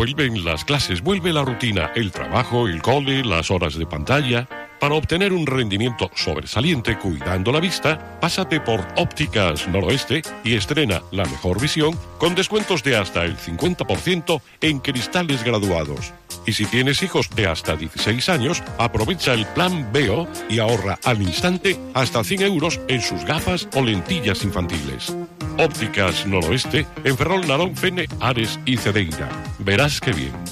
Vuelven las clases, vuelve la rutina, el trabajo, el cole, las horas de pantalla. Para obtener un rendimiento sobresaliente cuidando la vista, pásate por Ópticas Noroeste y estrena la mejor visión con descuentos de hasta el 50% en cristales graduados. Y si tienes hijos de hasta 16 años, aprovecha el plan Veo y ahorra al instante hasta 100 euros en sus gafas o lentillas infantiles. Ópticas Noroeste en Ferrol, Narón, Fene, Ares y Cedeira. Verás qué bien.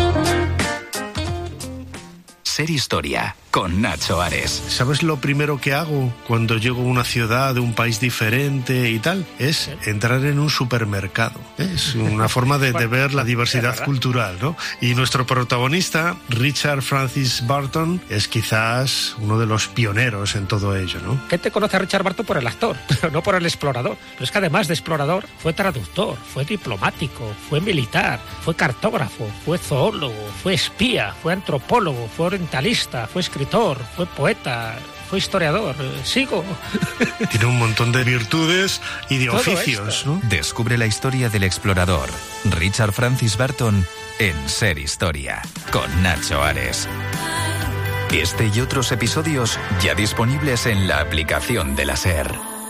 Ser Historia, con Nacho Ares. ¿Sabes lo primero que hago cuando llego a una ciudad de un país diferente y tal? Es entrar en un supermercado. Es una forma de ver la diversidad cultural, ¿no? Y nuestro protagonista, Richard Francis Burton, es quizás uno de los pioneros en todo ello, ¿no? Gente conoce a Richard Burton por el actor, pero no por el explorador. Pero es que además de explorador, fue traductor, fue diplomático, fue militar, fue cartógrafo, fue zoólogo, fue espía, fue antropólogo, fue orientalista, fue escritor, fue poeta, fue historiador. Sigo. Tiene un montón de virtudes y de todo oficios, esto, ¿no? Descubre la historia del explorador, Richard Francis Burton, en Ser Historia, con Nacho Ares. Este y otros episodios ya disponibles en la aplicación de la SER.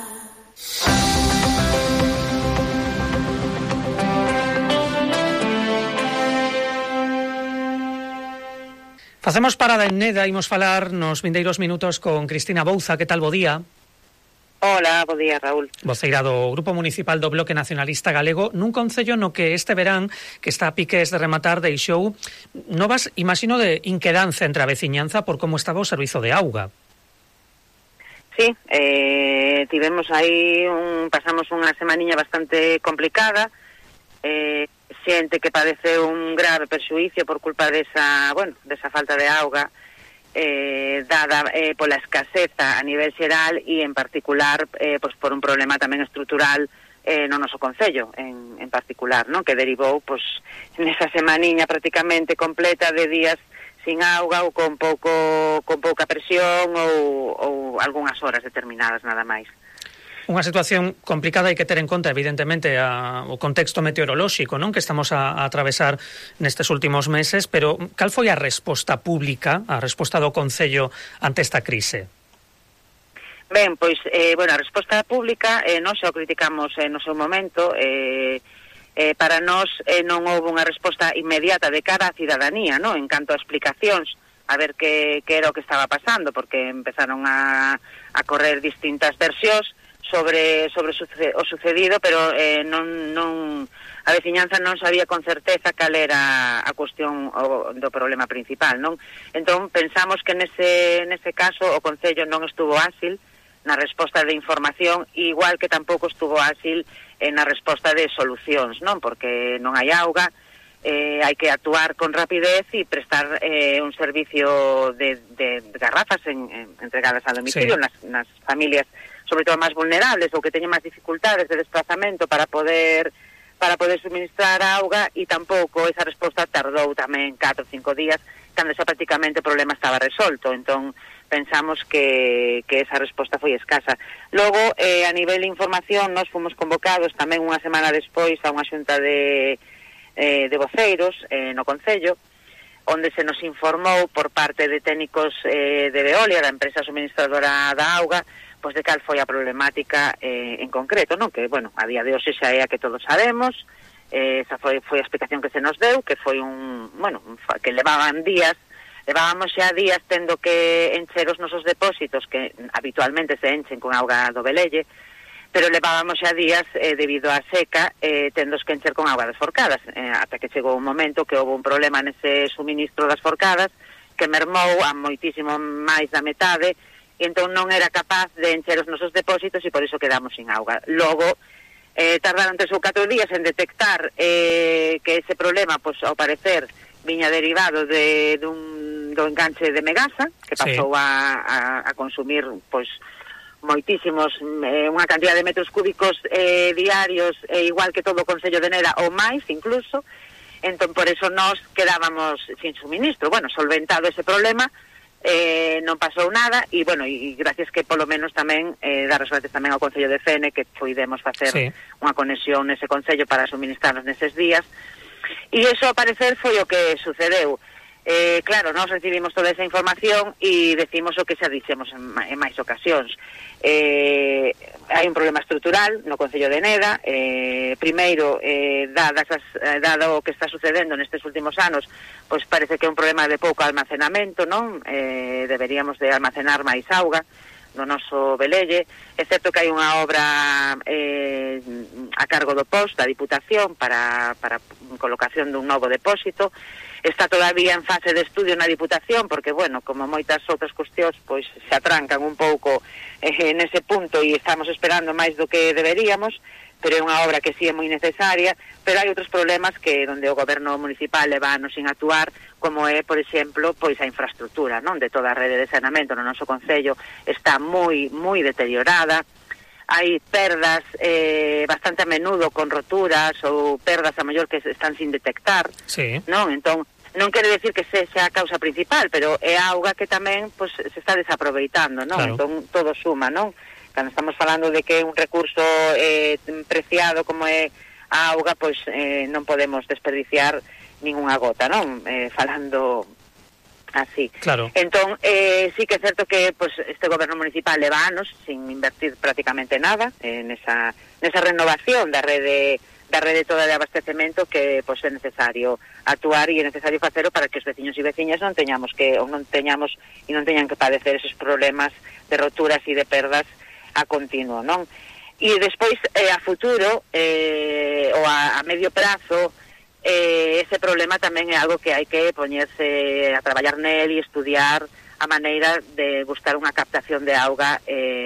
Facemos parada en Neda, imos falar nos vindeiros minutos con Cristina Bouza. Que tal, bo día? Hola, bo día, Raúl. Voceira do Grupo Municipal do Bloque Nacionalista Galego, nun concello no que este verán, que está a piques de rematar, deixou novas, imagino, de inquedanza entre a veciñanza por como estaba o servizo de auga. Sí, tivemos aí pasamos unha semaniña bastante complicada, xente que padeceu un grave perxuízo por culpa desa falta de auga, dada pola escaseza a nivel xeral e en particular pois por un problema tamén estrutural no noso concello en particular, non? Que derivou pois nesa semaniña prácticamente completa de días sin auga ou con pouca presión ou algunhas horas determinadas nada máis. Unha situación complicada, hai que ter en conta, evidentemente, o contexto meteorolóxico, non, que estamos a atravesar nestes últimos meses, pero cal foi a resposta pública, a resposta do Concello ante esta crise? Ben, pois, a resposta pública non xa o criticamos no seu momento, para nós non houve unha resposta inmediata de cara á cidadanía, non, en canto a explicacións, a ver que era o que estaba pasando, porque empezaron a correr distintas versións sobre o sucedido, pero non a veciñanza non sabía con certeza cal era a cuestión do problema principal, non? Entón, pensamos que nese caso o Concello non estuvo áxil na resposta de información, igual que tampouco estuvo áxil na resposta de solucións, non? Porque non hai auga, hai que actuar con rapidez e prestar un servicio de garrafas entregadas a domicilio, sí, nas familias sobre todo máis vulnerables ou que teñen máis dificultades de desplazamento para poder suministrar auga, e tampouco esa resposta tardou tamén 4 ou 5 días, cando xa prácticamente o problema estaba resolto. Entón pensamos que esa resposta foi escasa. Logo, a nivel de información, nós fomos convocados tamén unha semana despois a unha xunta de voceiros no Concello, onde se nos informou por parte de técnicos de Veolia, da empresa suministradora da auga, pois de cal foi a problemática en concreto, non? Que, a día de hoxe xa é a que todos sabemos, esa foi a explicación que se nos deu, que foi que levábamos xa días tendo que encher os nosos depósitos, que habitualmente se enchen con auga do Velelle, pero levábamos xa días, debido á seca, tendos que encher con auga das forcadas, ata que chegou un momento que houve un problema nese suministro das forcadas, que mermou a moitísimo máis da metade, e entón non era capaz de encher os nosos depósitos e por iso quedamos sin auga. Logo, tardaron 3 ou 4 días en detectar que ese problema, pois, ao parecer, viña derivado do enganche de Megasa, que pasou a consumir, pois, moitísimos, unha cantidad de metros cúbicos diarios, igual que todo o Concello de Neda, ou máis, incluso. Entón, por eso nós quedábamos sin suministro. Solventado ese problema, non pasou nada, e gracias que polo menos tamén dar as gracias tamén ao Concello de Fene, que poidemos facer unha conexión nese Concello para suministrarnos neses días, E iso, ao parecer, foi o que sucedeu. Claro, nós recibimos toda esa información e decimos o que xa dixemos en máis ocasións. Hai un problema estrutural no Concello de Neda. Primeiro, dado o que está sucedendo nestes últimos anos, pois parece que é un problema de pouco almacenamento, non? Deberíamos de almacenar máis auga no noso velelle. É certo que hai unha obra a cargo do POS, da Diputación, para colocación dun novo depósito. Está todavía en fase de estudio na Diputación, porque, bueno, como moitas outras cuestións, pois se atrancan un pouco nese punto e estamos esperando máis do que deberíamos, pero é unha obra que sí é moi necesaria, pero hai outros problemas que onde o goberno municipal leva anos sin actuar, como é, por exemplo, pois a infraestructura, non? De toda a rede de saneamento no noso concello está moi deteriorada. Hai perdas bastante a menudo con roturas ou perdas a mellor que están sin detectar, sí. Non? Entón, non quere decir que sexa a causa principal, pero é auga que tamén pues, se está desaproveitando, non? Claro. Entón, todo suma, non? Cando estamos falando de que é un recurso preciado como é a auga, pois non podemos desperdiciar ningunha gota, non? Falando así. Claro. Entón, sí que é certo que pues, este goberno municipal leva anos sin invertir prácticamente nada nesa renovación da rede toda de abastecemento que pues, é necesario actuar e é necesario facelo para que os veciños e veciñas non teñan que padecer esos problemas de roturas e de perdas a continuo, non? E despois, a futuro, ou a medio prazo, ese problema tamén é algo que hai que poñerse a traballar nel e estudiar a maneira de buscar unha captación de auga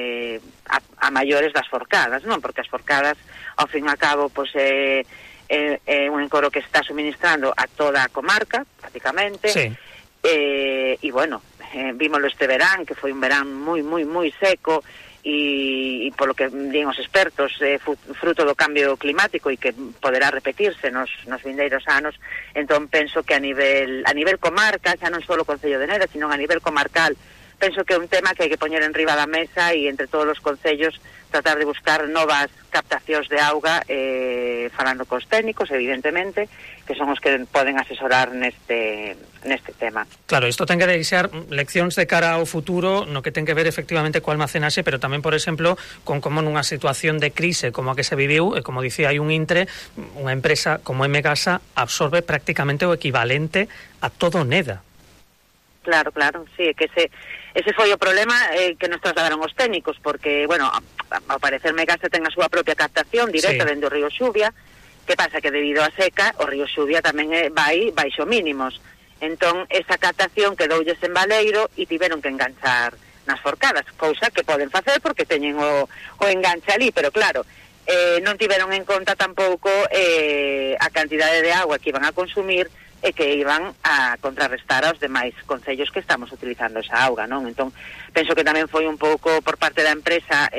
a maiores das forcadas, non? Porque as forcadas, ao fin e ao cabo, pois, é un encoro que está suministrando a toda a comarca, prácticamente. Sí. E, bueno, vímoslo este verán, que foi un verán moi seco, e polo que din os expertos, fruto do cambio climático e que poderá repetirse nos vindeiros anos. Entón penso que a nivel comarca, xa non só o Concello de Neda, sino a nivel comarcal, penso que é un tema que hai que poñer en riba da mesa e entre todos os concellos tratar de buscar novas captacións de auga, falando cos técnicos, evidentemente, que son os que poden asesorar neste tema. Claro, isto ten que deixar leccións de cara ao futuro no que ten que ver efectivamente co almacenaxe, pero tamén, por exemplo, con como nunha situación de crise como a que se viviu, e como dicía, hai un intre, unha empresa como Mgasa absorbe prácticamente o equivalente a todo Neda. Claro, sí, que ese foi o problema que nos trasladaron os técnicos, porque, bueno, ao parecer Mgasa ten a súa propia captación directa dende o río Xuvia. Que pasa? Que debido á seca, o río Xuvia tamén vai baixo mínimos. Entón, esa captación quedoulles en baleiro e tiveron que enganchar nas forcadas, cousa que poden facer porque teñen o enganche ali, pero claro, non tiveron en conta tampouco a cantidade de agua que iban a consumir e que iban a contrarrestar aos demais concellos que estamos utilizando esa auga, non? Entón, penso que tamén foi un pouco por parte da empresa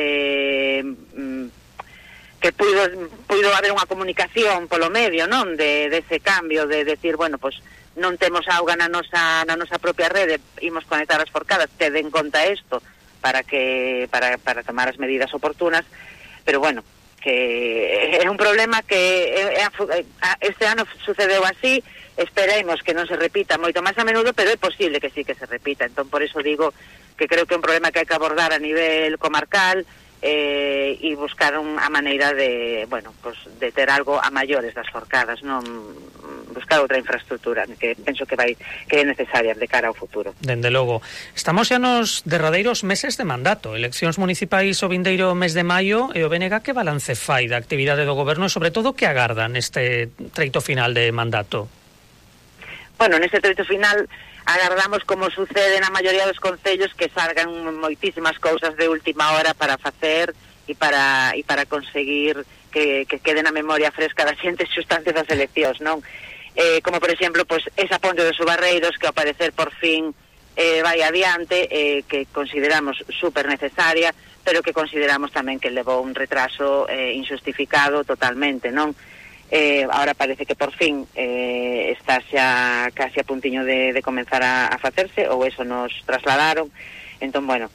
que puido haber unha comunicación polo medio, non? Dese cambio, de decir, bueno, pues non temos auga na nosa propia rede, imos conectar as forcadas, tede en conta isto para tomar as medidas oportunas, pero bueno, que é un problema que este ano sucedeu así. Esperemos que non se repita moito máis a menudo, pero é posible que sí que se repita. Entón, por eso digo que creo que é un problema que hai que abordar a nivel comarcal e buscar a maneira de, bueno, pues de ter algo a maiores das forcadas, non buscar outra infraestructura que penso que é necesaria de cara ao futuro. Dende logo. Estamos xa nos derradeiros meses de mandato, eleccións municipais o vindeiro mes de maio, e o BNG que balance fai da actividade do goberno e sobre todo que agarda neste treito final de mandato? Bueno, neste treito final agardamos, como sucede na maioría dos concellos, que salgan moitísimas cousas de última hora para facer e para conseguir que quede na memoria fresca da xente sustancias das eleccións, non? Como, por exemplo, pues, esa ponte dos Subarreiros que ao parecer por fin vai adiante, que consideramos super necesaria, pero que consideramos tamén que levou un retraso injustificado totalmente, non? Ahora parece que por fin está xa casi a puntiño de comenzar a facerse, ou eso nos trasladaron. Entón, bueno,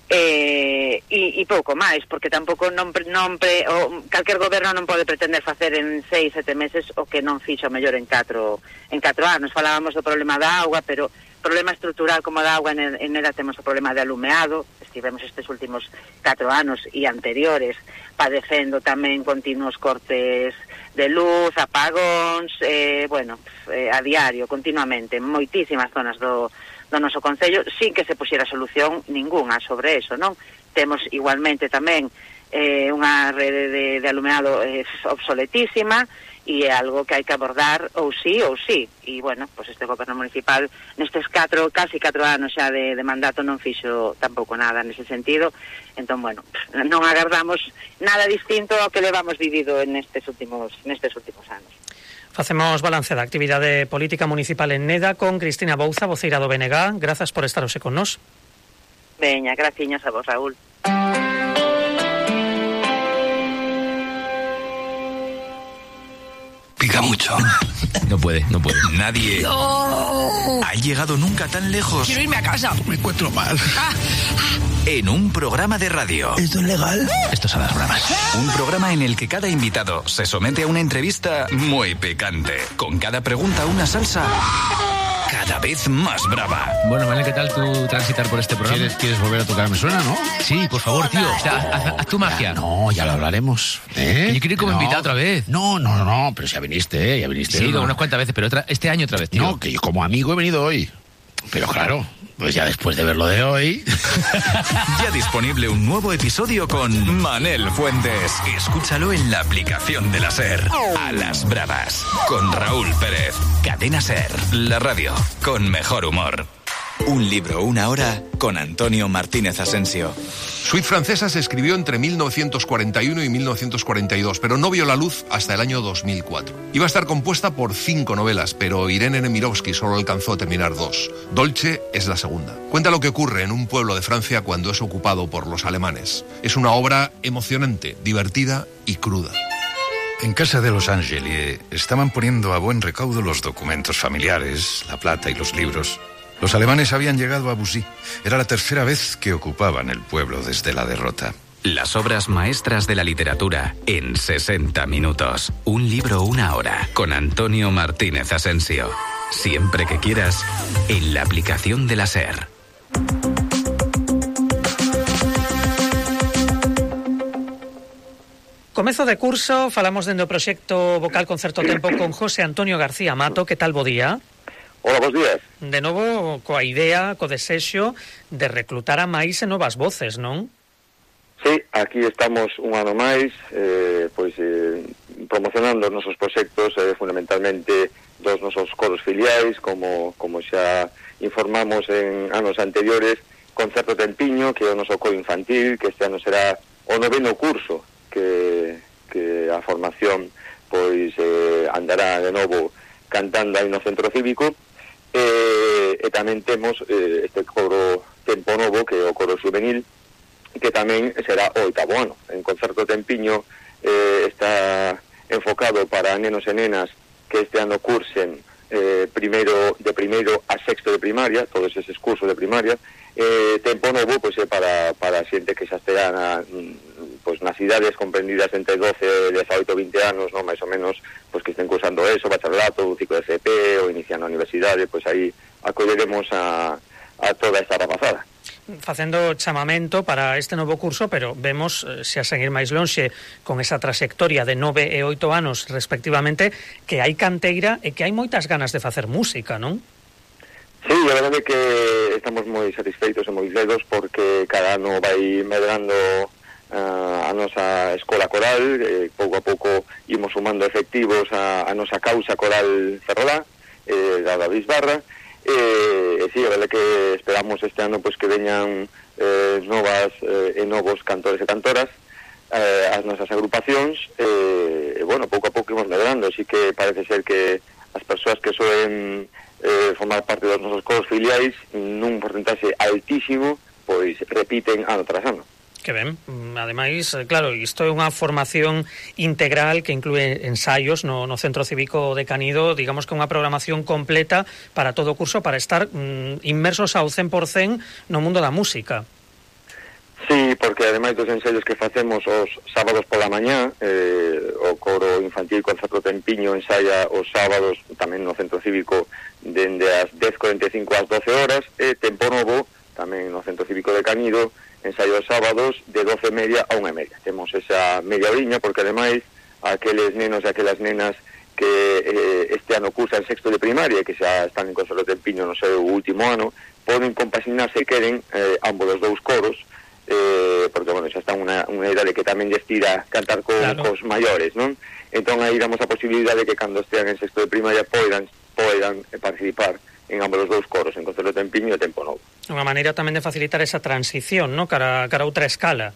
e pouco máis, porque tampouco calquer goberno non pode pretender facer en 6-7 meses o que non fixo mellor en 4 anos. Falábamos do problema da auga, pero problema estrutural como da auga en Neda temos o problema de alumeado. Estivemos estes últimos 4 anos e anteriores padecendo tamén continuos cortes de luz, apagóns, a diario, continuamente, en moitísimas zonas do noso concello, sin que se puxera solución ningunha sobre eso, non? Temos igualmente tamén unha rede de alumeado obsoletísima, e é algo que hai que abordar ou sí. E, pues este goberno municipal nestes casi 4 anos xa de mandato non fixo tampouco nada nese sentido. Entón, non agardamos nada distinto ao que levamos vivido nestes últimos anos. Facemos balance da actividade política municipal en Neda con Cristina Bouza, voceira do BNG. Grazas por estar hoxe con nós. Veña, graciñas a vos, Raúl. Pica mucho. No puede. Nadie ha llegado nunca tan lejos. Quiero irme a casa. Me encuentro mal. En un programa de radio. ¿Esto es legal? Esto son las bromas. Un programa en el que cada invitado se somete a una entrevista muy picante. Con cada pregunta una salsa cada vez más brava. Bueno, Manel, ¿qué tal tú transitar por este programa? ¿Quieres volver a tocar? ¿Me suena, no? Sí, por favor, tío. O sea, haz tu magia. No, ya lo hablaremos. Yo quiero ir como invitado otra vez. No, pero ya viniste. Sí, unas cuantas veces, pero este año otra vez, tío. No, que yo como amigo he venido hoy. Pero claro, pues ya después de ver lo de hoy... Ya disponible un nuevo episodio con Manel Fuentes. Escúchalo en la aplicación de la SER. A las bravas, con Raúl Pérez. Cadena SER, la radio con mejor humor. Un libro, una hora, con Antonio Martínez Asensio. Suite francesa se escribió entre 1941 y 1942, pero no vio la luz hasta el año 2004. Iba a estar compuesta por 5 novelas, pero Irene Nemirovsky solo alcanzó a terminar 2. Dolce es la segunda. Cuenta lo que ocurre en un pueblo de Francia cuando es ocupado por los alemanes. Es una obra emocionante, divertida y cruda. En casa de los Angeli estaban poniendo a buen recaudo los documentos familiares, la plata y los libros. Los alemanes habían llegado a Bussy. Era la tercera vez que ocupaban el pueblo desde la derrota. Las obras maestras de la literatura en 60 minutos. Un libro, una hora, con Antonio Martínez Asensio. Siempre que quieras, en la aplicación de la SER. Comezo de curso, falamos dende o proxecto Vocal Concerto Tempo con José Antonio García Mato. Que tal, bo día? Hola, bons días. De novo, coa idea, co desexo de reclutar a máis e novas voces, non? Sí, aquí estamos un ano máis, promocionando os nosos proxectos, fundamentalmente dos nosos coros filiais, como xa informamos en anos anteriores, Concerto Tempiño, que é o noso coro infantil, que este ano será o 9º curso, que a formación andará de novo cantando aí no Centro Cívico. E tamén temos este coro Tempo Novo, que é o coro juvenil, que tamén será o 8º ano. En Concerto Tempiño está enfocado para nenos e nenas que este ano cursen de primeiro a sexto de primaria, todos eses cursos de primaria. Tempo Novo é para a xente que xa estea nas idades comprendidas entre 12, 18, 20 anos, non, máis ou menos, que estén cursando eso, bacharelato, un ciclo de FP ou iniciando a universidade, aí acolleremos a toda esta rapazada. Facendo chamamento para este novo curso, pero vemos, se a seguir máis lonxe con esa trayectoria de 9 e 8 anos respectivamente, que hai canteira e que hai moitas ganas de facer música, non? Sí, a verdade é que estamos moi satisfeitos e moi ledos porque cada ano vai medrando a nosa escola coral, pouco a pouco imos sumando efectivos a nosa causa coral Ferrolá, da David Barra, e sí, a verdade que esperamos este ano que veñan novas e novos cantores e cantoras as nosas agrupacións, e pouco a pouco imos medrando, así que parece ser que as persoas que soen formar parte dos nosos coros filiais nun porcentaxe altísimo, repiten ano tras ano. Que ben, ademais, claro, isto é unha formación integral que inclúe ensaios no Centro Cívico de Canido, digamos que unha programación completa para todo o curso, para estar inmersos ao 100% no mundo da música. Sí, porque ademais dos ensaios que facemos os sábados pola mañá, o coro infantil Concerto Tempiño ensaia os sábados tamén no Centro Cívico dende as 10:45 ás 12 horas, e Tempo Novo, tamén no Centro Cívico de Canido, ensaio os sábados de 12:30 a 1:30. Temos esa media oriña, porque ademais aqueles nenos e aquelas nenas que este ano cursan sexto de primaria e que xa están en Concerto Tempiño no seu último ano, poden compaxinar se queren ambos os dous coros, porque, bueno, xa están unha idade que tamén lles tira cantar cos maiores, non? Entón aí damos a posibilidade de que cando estean en sexto de primaria poidan participar en ambos os dous coros, en Concerto Tempiño e Tempo Novo. Unha maneira tamén de facilitar esa transición, non? Cara a outra escala.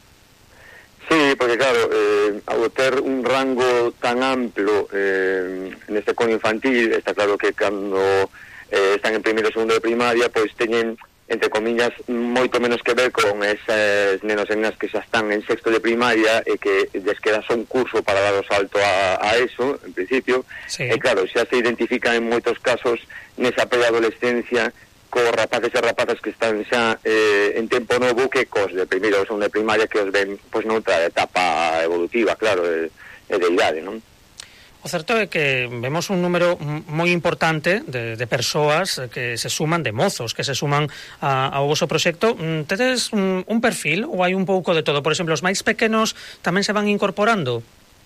Sí, porque claro, ao ter un rango tan amplo neste coro infantil, está claro que cando están en primeiro e segundo de primaria, pois teñen, entre comillas, moito menos que ver con esas nenos e nenas que xa están en sexto de primaria e que les queda só un curso para dar o salto a eso, en principio. Sí. E claro, xa se identifica en moitos casos nesa preadolescencia cos rapaces e rapazas que están xa en Tempo Novo que cos de primeiro ou segundo de primaria que os ven pois noutra etapa evolutiva, claro, de idade, non? O certo é que vemos un número moi importante de persoas que se suman, de mozos que se suman ao vosso proxecto. Tedes un perfil ou hai un pouco de todo? Por exemplo, os máis pequenos tamén se van incorporando?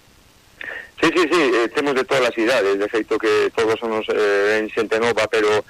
Sí, temos de todas as idades, de feito que todos somos en xente nova, pero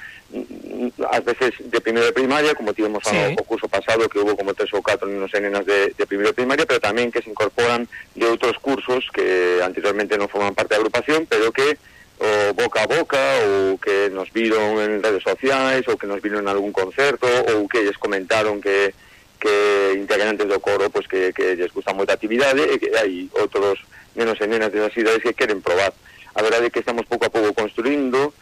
ás veces de primeiro de primaria, como tivemos o curso pasado, que hubo como 3 ou 4 nenos e nenas de primeiro de primaria, pero tamén que se incorporan de outros cursos que anteriormente non forman parte da agrupación, pero que boca a boca, ou que nos viron en redes sociais, ou que nos viron en algún concerto, ou que lles comentaron que integrantes do coro pues que lles gusta moita actividade e que hai outros nenos e nenas desas idades que queren probar. A verdade é que estamos pouco a pouco construindo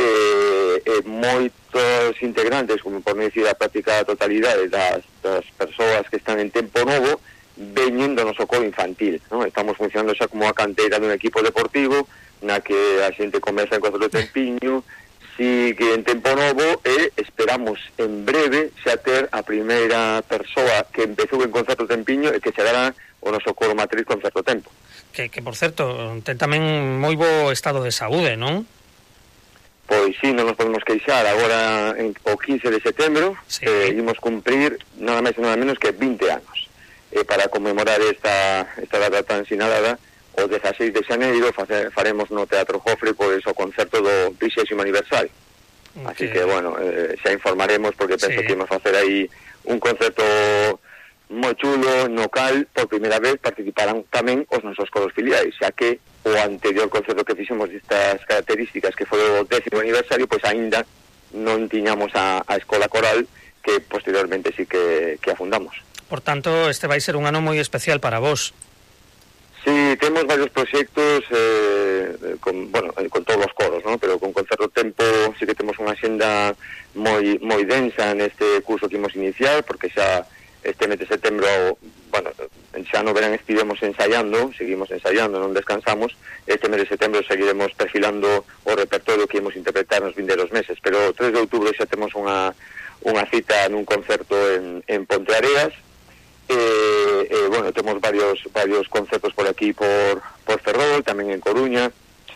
moitos integrantes, como por non dicir a práctica totalidade das persoas que están en Tempo Novo, veñen do noso coro infantil, non? Estamos funcionando xa como a canteira dun equipo deportivo na que a xente comeza en Concerto Tempiño, sigue en Tempo Novo e esperamos en breve xa ter a primeira persoa que empezou en Concerto Tempiño e que chegará o noso coro matriz Concerto Tempo. Que por certo, ten tamén moi bo estado de saúde, non? Pois sí, non nos podemos queixar. Agora, o 15 de setembro, imos cumprir nada máis e nada menos que 20 anos. Para conmemorar esta data tan sinalada, o 16 de xaneiro faremos no Teatro Jofre pois o concerto do 20º aniversario. Así que, bueno, xa informaremos, porque penso que imos facer aí un concerto moi chulo, no cal, por primeira vez, participarán tamén os nosos coros filiais, xa que o anterior concerto que fixemos destas características, que foi o 10º aniversario, pois aínda non tiñamos a escola coral, que posteriormente sí que afundamos. Por tanto, este vai ser un ano moi especial para vos. Sí, temos varios proxectos con todos os coros, ¿no? Pero con Concerto Tempo sí que temos unha xenda moi densa neste curso que imos iniciar, porque xa este mes de setembro, bueno, xa no verán estivemos seguimos ensaiando, non descansamos. Este mes de setembro seguiremos perfilando o repertorio que imos interpretar nos vindeiros meses, pero o 3 de outubro xa temos unha cita nun concerto en Ponteareas. Bueno, temos varios concertos por aquí, por Ferrol, tamén en Coruña,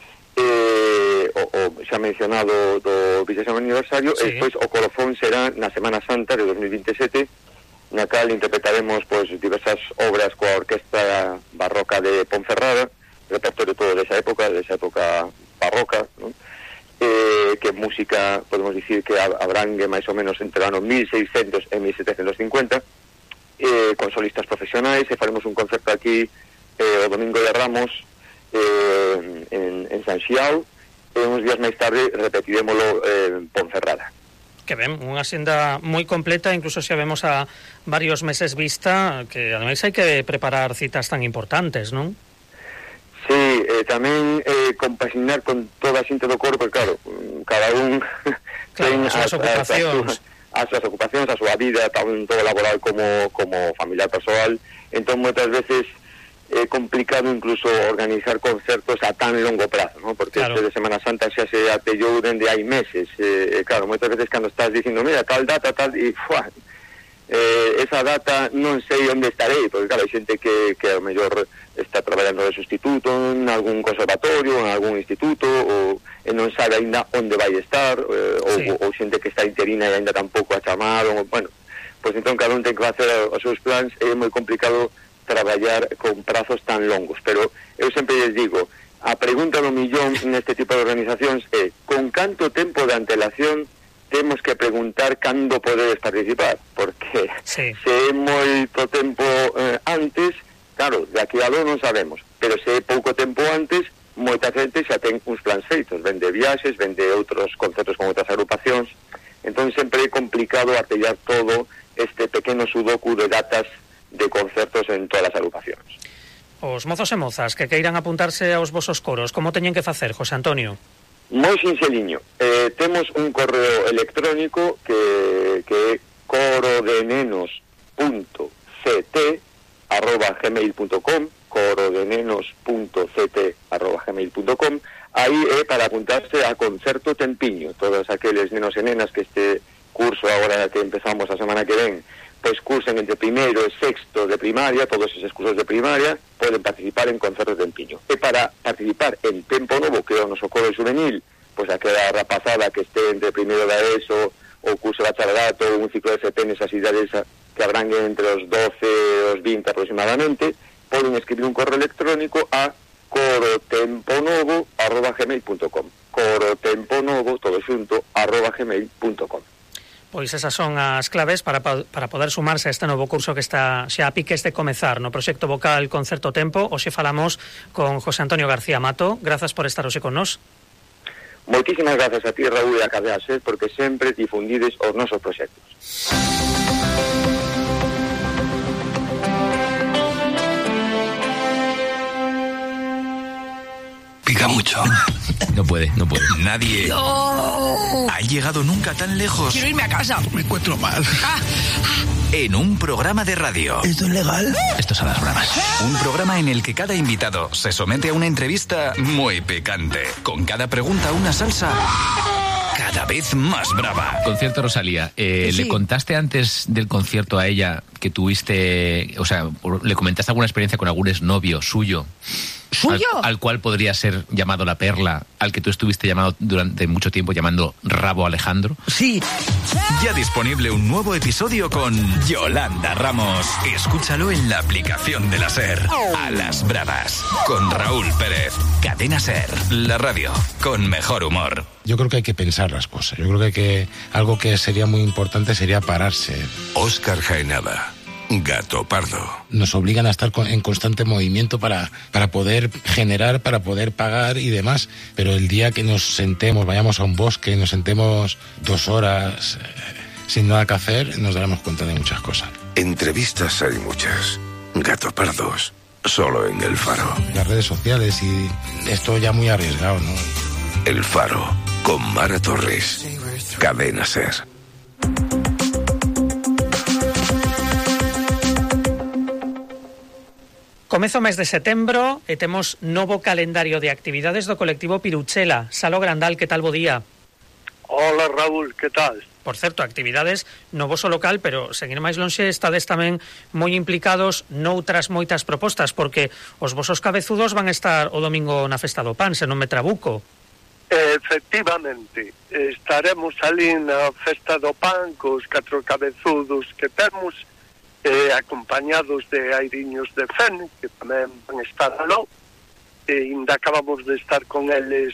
o xa mencionado do 20º aniversario, e despois o colofón será na Semana Santa de 2027, na cal interpretaremos pois diversas obras coa Orquestra Barroca de Ponferrada, repertorio todo desa época barroca, ¿no? Que música, podemos dicir que abrangue máis ou menos entre o ano 1600 e 1750, con solistas profesionais, e faremos un concerto aquí o Domingo de Ramos en San Xiao, e uns días máis tarde repetiremoslo en Ponferrada. Que ben, unha xenda moi completa, incluso xa vemos a varios meses vista, que ademais hai que preparar citas tan importantes, non? Sí, tamén compaxinar con toda a xente do coro, porque claro, cada un ten as ocupacións, a súa vida, tanto laboral como familiar persoal. Entón moitas veces é complicado incluso organizar concertos a tan longo prazo, ¿no? Porque este de Semana Santa xa se atellou dende hai meses. Claro, moitas veces cando estás dicindo, mira, tal data, tal, e esa data non sei onde estarei, porque claro, hai xente que ao mellor está traballando de sustituto en algún conservatorio, en algún instituto, ou non sabe ainda onde vai estar, ou xente que está interina e ainda tampouco a chamaron, bueno, pois entón cada un ten que facer os seus plans, é moi complicado traballar con prazos tan longos, pero eu sempre les digo, a pregunta do millón neste tipo de organizacións é, con canto tempo de antelación temos que preguntar cando podedes participar, porque se é moito tempo antes, claro, de aquí a non sabemos, pero se é pouco tempo antes, moita xente xa ten uns plans feitos, ven de viaxes, ven de outros concertos con outras agrupacións, entón sempre é complicado artellar todo este pequeno sudoku de datas de concertos en todas as agrupacións. Os mozos e mozas que queiran apuntarse aos vosos coros, como teñen que facer, José Antonio? Moi sinxeliño. Temos un correo electrónico que é corodenenos.ct@gmail.com, corodenenos.ct@gmail.com. Aí é para apuntarse a Concerto Tempiño. Todos aqueles nenos e nenas que este curso agora que empezamos a semana que ven pois cursen entre primeiro e sexto de primaria, todos esos cursos de primaria poden participar en Concerto Tempiño. E para participar en Tempo Novo, que é o noso coro juvenil, pois aquela rapazada que este entre primeiro da ESO ou curso de bacharelato ou un ciclo de FP nesas idades que abranguen entre os 12 e os 20 aproximadamente, poden escribir un correo electrónico a corotemponovo@gmail.com, corotemponovo, todo xunto, @gmail.com. Pois esas son as claves para poder sumarse a este novo curso que está xa a piques de comezar no proxecto vocal Concerto Tempo. Hoxe falamos con José Antonio García Mato. Grazas por estar hoxe con nós. Moitísimas grazas a ti, Raúl, e a Cadea SER, porque sempre difundides os nosos proxectos. Pica mucho. No puede. Nadie ha llegado nunca tan lejos. Quiero irme a casa. Me encuentro mal. En un programa de radio. ¿Esto es legal? Esto son las bromas. Un programa en el que cada invitado se somete a una entrevista muy picante. Con cada pregunta una salsa cada vez más brava. Concierto Rosalía. Sí. ¿Le contaste antes del concierto a ella que tuviste, o sea, le comentaste alguna experiencia con algún exnovio suyo? ¿Suyo? Al cual podría ser llamado La Perla, al que tú estuviste llamado durante mucho tiempo llamando Rabo Alejandro. Sí. Ya disponible un nuevo episodio con Yolanda Ramos. Escúchalo en la aplicación de la SER. A las bravas. Con Raúl Pérez. Cadena SER. La radio con mejor humor. Yo creo que hay que pensar las cosas. Yo creo que algo que sería muy importante sería pararse. Óscar Jaenada. Gato Pardo. Nos obligan a estar en constante movimiento para poder generar, para poder pagar y demás. Pero el día que nos sentemos, vayamos a un bosque, nos sentemos 2 horas sin nada que hacer, nos daremos cuenta de muchas cosas. Entrevistas hay muchas. Gato Pardos. Solo en El Faro. Las redes sociales y esto ya muy arriesgado, ¿no? El Faro. Con Mara Torres. Cadena SER. Comezo mes de setembro e temos novo calendario de actividades do colectivo Piruchela. Salo Grandal, que tal, bo día? Hola, Raúl, que tal? Por certo, actividades no voso local, pero seguir máis lonxe estades tamén moi implicados noutras moitas propostas, porque os vosos cabezudos van estar o domingo na Festa do Pan, se non me trabuco. Efectivamente, estaremos ali na Festa do Pan cos 4 cabezudos que temos, acompañados de airiños de Fen, que tamén van estar aló, e ainda acabamos de estar con eles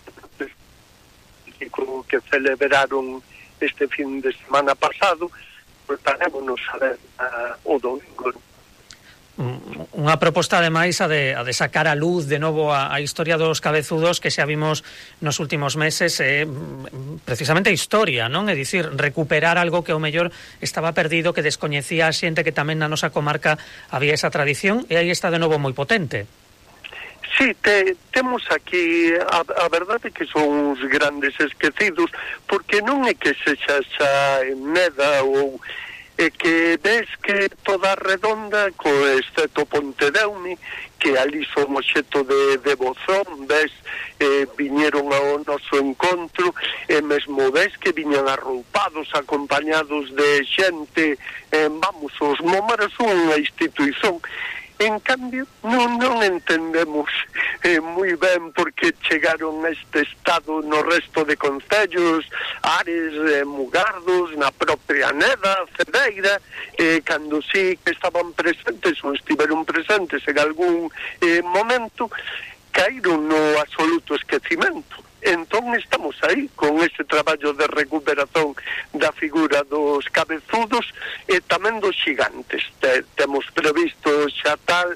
que celebraron este fin de semana pasado, voltarémonos a ver o domingo. Unha proposta, ademais, a de sacar a luz de novo a historia dos cabezudos que xa vimos nos últimos meses, precisamente a historia, non? É dicir, recuperar algo que ao mellor estaba perdido, que descoñecía a xente, que tamén na nosa comarca había esa tradición, e aí está de novo moi potente. Sí, temos aquí, a verdade que son uns grandes esquecidos, porque non é que sexa xa en Neda ou... é que ves que toda a redonda, excepto Pontedeume, que ali son obxeto de devozón, ves, viñeron ao noso encontro, e mesmo ves que viñan arroupados, acompañados de xente, vamos, os mómaros son unha institución. En cambio, non entendemos moi ben por que chegaron a este estado no resto de concellos, Ares, Mugardos, na propia Neda, Cedeira, cando sí que estaban presentes ou estiveron presentes en algún momento, caíron no absoluto esquecimento. Entón estamos aí con ese traballo de recuperación da figura dos cabezudos e tamén dos xigantes. Temos previsto xa tal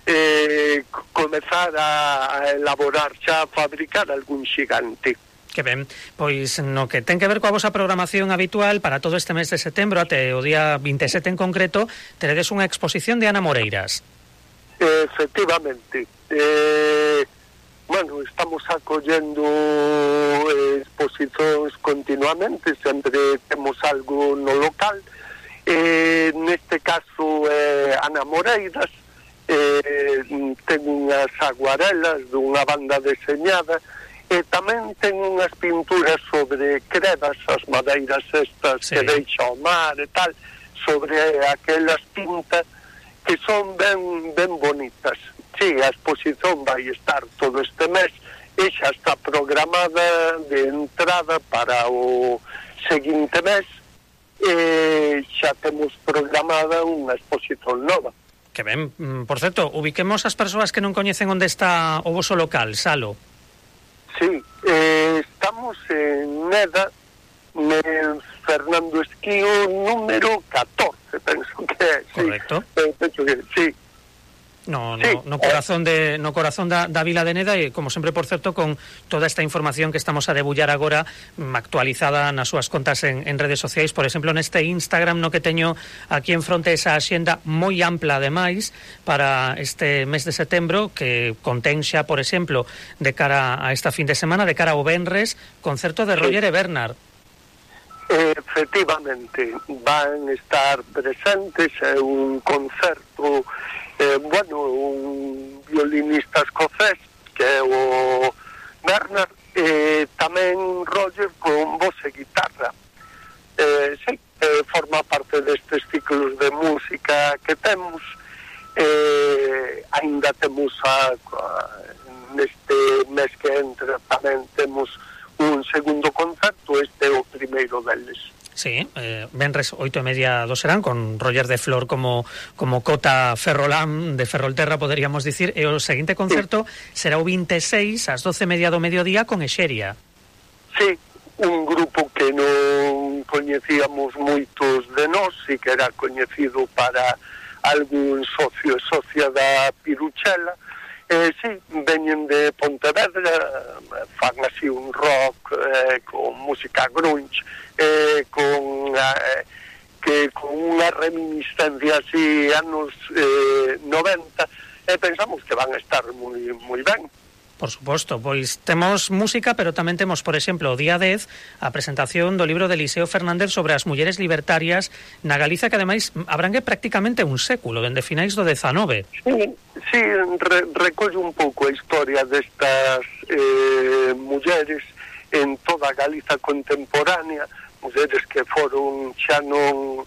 comezar a elaborar, xa a fabricar algún xigante. Que ben, pois no que ten que ver coa vosa programación habitual para todo este mes de setembro, até o día 27 en concreto, teredes unha exposición de Ana Moreiras. Efectivamente. Bueno, estamos acollendo exposicións continuamente, sempre temos algo no local. Neste caso, Ana Moreiras ten unhas aguarelas dunha banda deseñada e tamén ten unhas pinturas sobre credas, as madeiras estas que deixa o mar e tal, sobre aquelas pintas que son ben bonitas. Sí, a exposición vai estar todo este mes e xa está programada de entrada para o seguinte mes e xa temos programada unha exposición nova. Que ben, por certo, ubiquemos as persoas que non coñecen onde está o voso local, Salo. Sí, estamos en Neda, en Fernando Esquío número 14, penso que é. Correcto. Penso que sí. No corazón da Vila de Neda e, como sempre, por certo, con toda esta información que estamos a debullar agora actualizada nas súas contas en redes sociais, por exemplo, neste Instagram no que teño aquí en fronte esa axenda moi ampla, ademais, para este mes de setembro, que contén xa, por exemplo, de cara a esta fin de semana, de cara ao venres, concerto de Roger e Bernard. Efectivamente, van estar presentes un concerto, un violinista escocés, que é o Bernard, e tamén Roger con voz e guitarra. Sí, forma parte destes ciclos de música que temos. Ainda temos neste mes que entra tamén temos un segundo concerto, este é o primeiro deles. Sí, venres 8:30 do serán, con Roger de Flor como cota Ferrolán de Ferrolterra, poderíamos dicir, e o seguinte concerto será o 26 ás 12:30 do mediodía con Exeria. Sí, un grupo que non coñecíamos moitos de nós e que era coñecido para algún socio e socia da Piruchela. Sí, veñen de Pontevedra, fan así un rock con música grunge, con unha reminiscencia así anos 90, e pensamos que van a estar moi ben. Por suposto, pois temos música, pero tamén temos, por exemplo, o día 10, a presentación do libro de Eliseo Fernández sobre as mulleres libertarias na Galiza, que ademais abrangue prácticamente un século, dende finais do 19. Sí, recolle un pouco a historia destas mulleres en toda a Galiza contemporánea, mulleres que foron xa non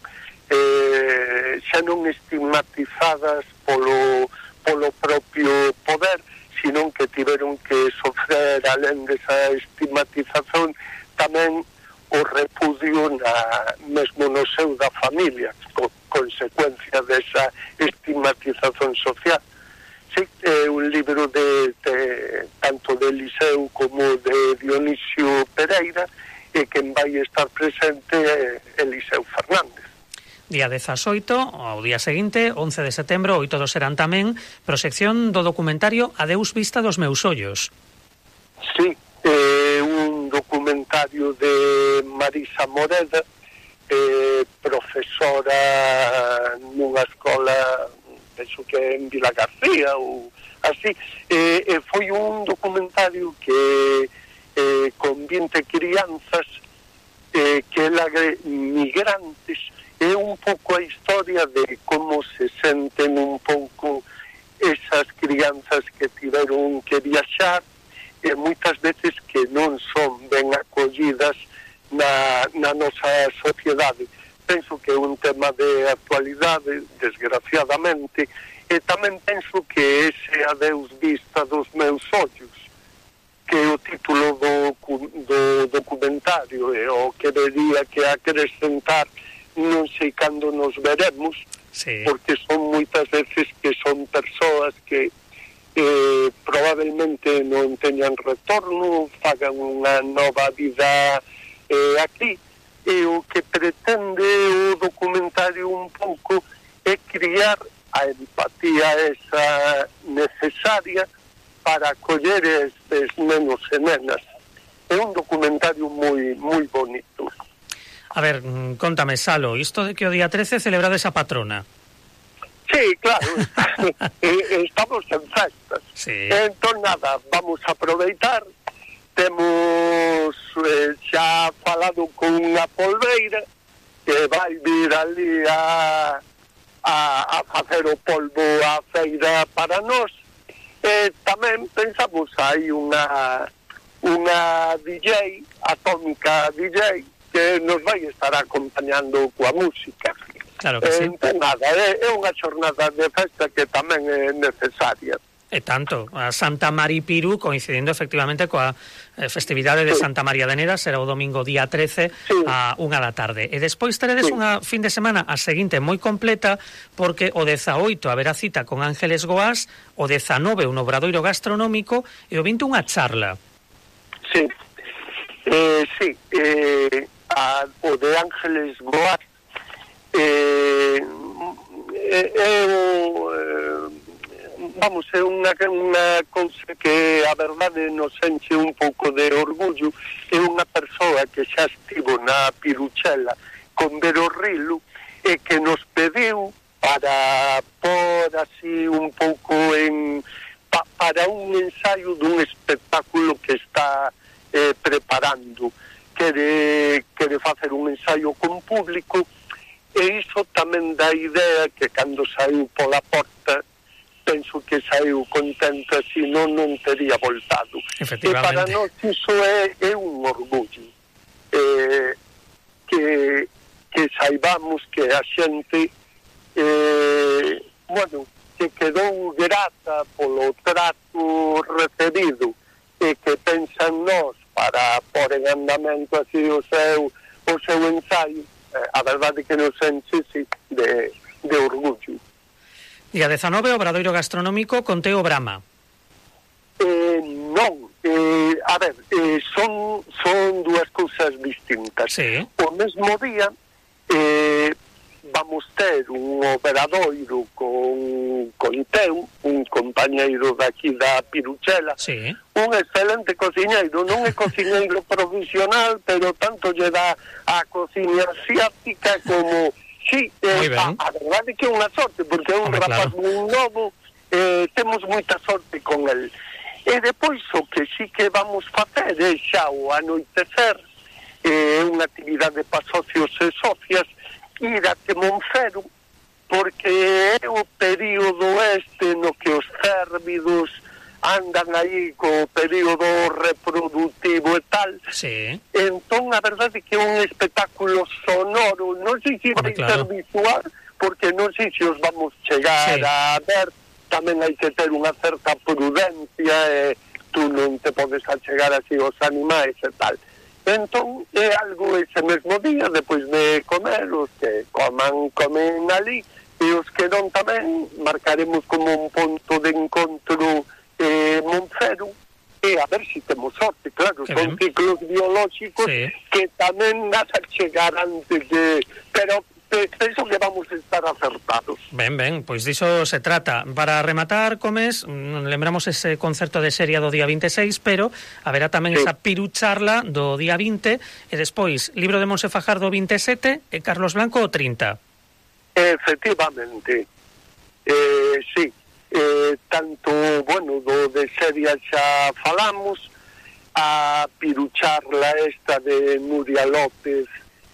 estigmatizadas polo propio poder, sino que tiveron que sofrer, alén desa estigmatización, tamén o repudio mesmo no seu da familia, consecuencia desa estigmatización social. Sí, é un libro tanto de Eliseu como de Dionisio Pereira, e quen vai estar presente é Eliseu Fernández. Día 18, ao día seguinte, 11 de setembro, 8 do serán tamén, proxección do documentario Adeus vista dos meus ollos. Sí, un documentario de Marisa Moreda, profesora nunha escola, penso que en Vila García ou así, foi un documentario que con 20 crianzas que eran migrantes. É un pouco a historia de como se senten un pouco esas crianzas que tiveron que viaxar e moitas veces que non son ben acollidas na nosa sociedade. Penso que é un tema de actualidade, desgraciadamente, e tamén penso que ese adeus vista dos meus ollos, que é o título do documentario, e o que vería que acrescentar non sei cando nos veremos, sí, porque son moitas veces que son persoas que probablemente non teñan retorno, fagan unha nova vida aquí, e o que pretende o documentario un pouco é criar a empatía esa necesaria para acoller estes nenos e nenas. É un documentario moi bonito. A ver, contame, Salo, isto de que o día 13 celebrades a patrona. Sí, claro, estamos en festas. Sí. Entón, nada, vamos a aproveitar. Temos xa falado con unha polveira que vai vir ali a facer o polvo a feira para nós. E tamén pensamos aí unha DJ, Atómica DJ, que nos vai estar acompañando coa música. Claro que sí. Entón, nada, é unha xornada de festa que tamén é necesaria. E tanto, a Santa Maripiru coincidindo efectivamente coa festividade de Santa María de Neda, será o domingo día 13 a 1 da tarde. E despois teredes unha fin de semana a seguinte moi completa, porque o 18 haberá cita con Ángeles Goás, o 19 un obradoiro gastronómico e o 20 unha charla. Sí, o de Ángeles Goás vamos, é unha cousa que a verdade nos enche un pouco de orgullo. É unha persoa que xa estivo na Piruchela con Vero Rilo e que nos pediu para por así un pouco para un ensaio dun espectáculo que está preparando. Quere facer un ensaio con público, e iso tamén dá idea que cando saiu pola porta penso que saiu contenta, se non tería voltado. E para nós iso é un orgullo, que saibamos que a xente que quedou grata polo trato recibido e que pensan nós para pôr en andamento así o seu ensaio. A verdade que nos enche de orgullo. Día 19, obradoiro gastronómico con Teo Brama. Non, a ver, son dúas cousas distintas. Sí. O mesmo día vamos ter un obradoiro con Teo, un compañeiro daqui da Piruchela, sí, un excelente cociñeiro, non é cociñeiro profesional, pero tanto lle dá a cociña asiática como... Sí, a verdade que é unha sorte, porque é un rapaz moi novo, temos moita sorte con el. E depois o que sí que vamos facer é xa o anoitecer, unha actividade para socios e socias, ir a Monfero, porque é o período no que os cérvidos andan aí co período reproductivo e tal. Sí. Entón, a verdade que é un espectáculo sonoro, non sei se vai ser visual, porque non sei se os vamos chegar a ver, tamén hai que ter unha certa prudencia, e tú non te podes achegar así os animais e tal. Entón, é algo ese mesmo día, depois de comer, os que comen ali, e os que non tamén marcaremos como un ponto de encontro Monfero, e a ver se temos sorte, claro, son ciclos biolóxicos que tamén nas a chegar antes de... Pero penso que vamos a estar acertados. Ben, pois diso se trata. Para rematar, Comes, lembramos ese concerto de serie do día 26, pero haberá tamén esa pirucharla do día 20, e despois, libro de Monse Fajardo 27 e Carlos Blanco o 30. Efectivamente, sí. Tanto, do de serie xa falamos, a pirucharla esta de Nuria López,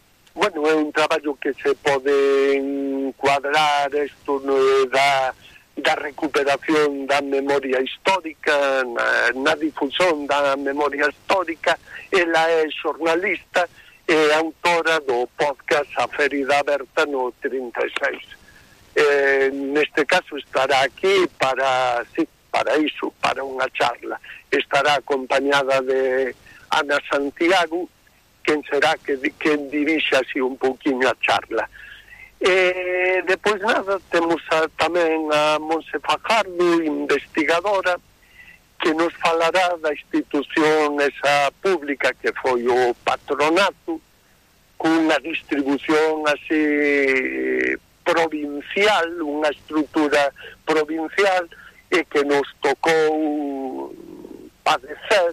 é un traballo que se pode encuadrar, isto da recuperación da memoria histórica, na difusión da memoria histórica. Ela é xornalista e autora do podcast A Ferida Aberta no 36. Neste caso estará aquí para iso, para unha charla. Estará acompañada de Ana Santiago, quen será quen dirixa así un pouquiño a charla. Depois nada, temos tamén a Monse Fajardo, investigadora, que nos falará da institución esa pública que foi o Patronato, cunha distribución así provincial, unha estrutura provincial, e que nos tocou padecer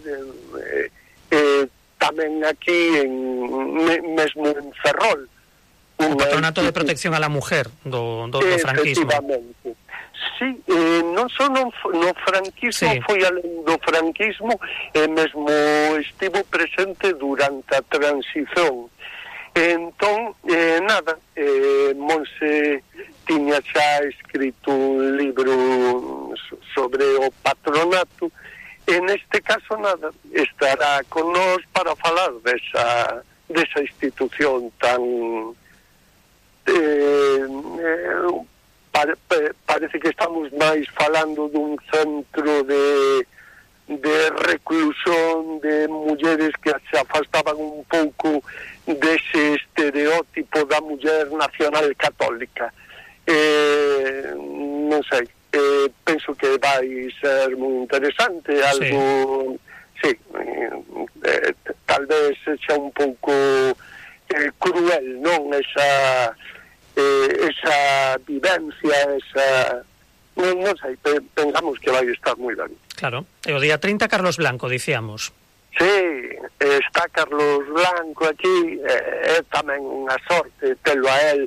tamén aquí mesmo en Ferrol. O Patronato de Protección a la Mujer do franquismo. Efectivamente. Sí, non só no franquismo, sí. Foi alén do franquismo, e mesmo estivo presente durante a transición. Entón, nada, Monse tiña xa escrito un libro sobre o Patronato, e neste caso nada, estará con nós para falar desa institución tan... parece que estamos máis falando dun centro de reclusión de mulleres que se afastaban un pouco dese estereotipo da muller nacional católica. Non sei, penso que vai ser moi interesante, algo, sí, tal vez xa un pouco cruel, non? Esa vivencia, non sei, pensamos que vai estar moi ben. Claro, e o día 30 Carlos Blanco, dicíamos. Sí, está Carlos Blanco aquí, é tamén unha sorte telo a él.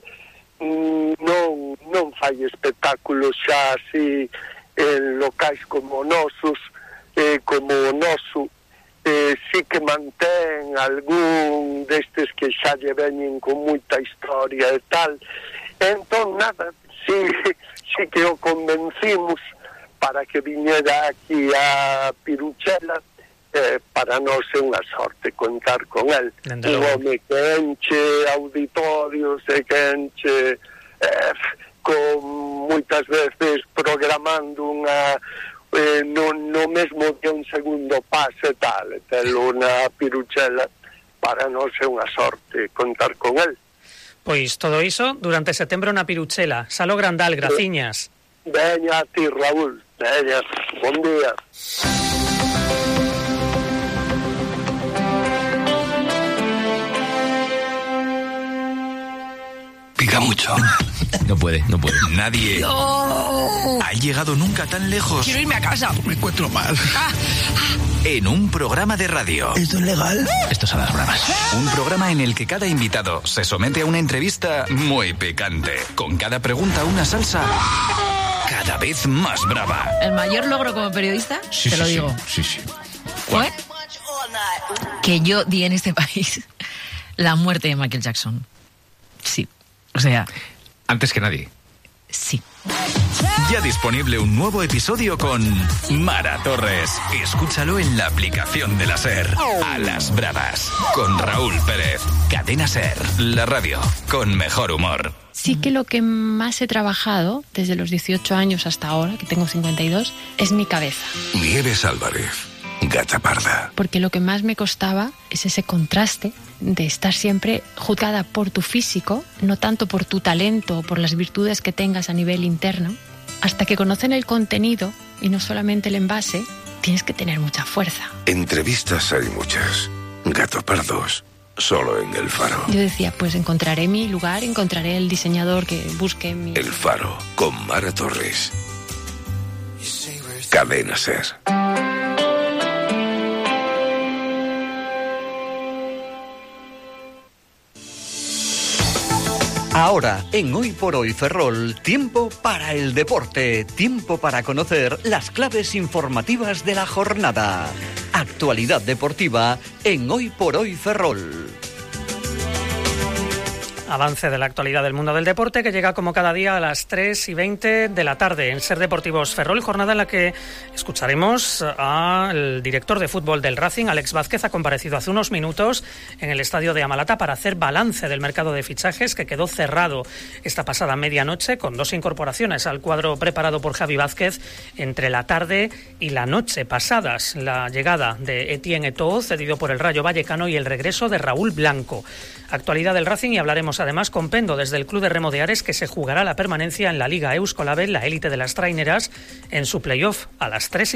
Non fai espectáculos xa así en locais como nosos, como o noso. Sí que mantén algún destes que xa lle veñen con moita historia e tal. Entón, nada, sí que o convencimos para que viñera aquí a Piruchela. Para nós é unha sorte contar con el. Un home que enche auditorios e que enche con moitas veces programando unha no mesmo que un segundo pase e tal, telo na Piruchela. Para nós é unha sorte contar con el. Pois todo iso durante setembro na Piruchela. Salo Grandal, graciñas. Veña a ti, Raúl. Veña, bon día. Pica mucho. No puede. Nadie ha llegado nunca tan lejos. Quiero irme a casa. Me encuentro mal. En un programa de radio. ¿Esto es legal? Estos son las bromas. Un programa en el que cada invitado se somete a una entrevista muy picante. Con cada pregunta una salsa cada vez más brava. ¿El mayor logro como periodista? Sí, te lo sí, digo. Sí. ¿Cuál? Que yo di en este país la muerte de Michael Jackson. Sí. O sea... Antes que nadie. Sí. Ya disponible un nuevo episodio con Mara Torres. Escúchalo en la aplicación de la SER. A las bravas. Con Raúl Pérez. Cadena SER. La radio con mejor humor. Sí que lo que más he trabajado desde los 18 años hasta ahora, que tengo 52, es mi cabeza. Nieves Álvarez, Gata Parda. Porque lo que más me costaba es ese contraste de estar siempre juzgada por tu físico, no tanto por tu talento o por las virtudes que tengas a nivel interno. Hasta que conocen el contenido y no solamente el envase, tienes que tener mucha fuerza. Entrevistas hay muchas. Gato Pardos, solo en El Faro. Yo decía, pues encontraré mi lugar, encontraré el diseñador que busque mi... El Faro, con Mara Torres. Cadena SER. Ahora, en Hoy por Hoy Ferrol, tiempo para el deporte, tiempo para conocer las claves informativas de la jornada. Actualidad deportiva en Hoy por Hoy Ferrol. Avance de la actualidad del mundo del deporte que llega como cada día a las 3:20 de la tarde en Ser Deportivos Ferrol, jornada en la que escucharemos al director de fútbol del Racing, Alex Vázquez. Ha comparecido hace unos minutos en el estadio de Amalata para hacer balance del mercado de fichajes que quedó cerrado esta pasada medianoche con 2 incorporaciones al cuadro preparado por Javi Vázquez entre la tarde y la noche pasadas: la llegada de Etienne Eto'o, cedido por el Rayo Vallecano, y el regreso de Raúl Blanco. Actualidad del Racing, y hablaremos además con Pendo desde el Club de Remo de Ares, que se jugará la permanencia en la Liga Euskolabel, la élite de las traineras, en su playoff a las 3:00.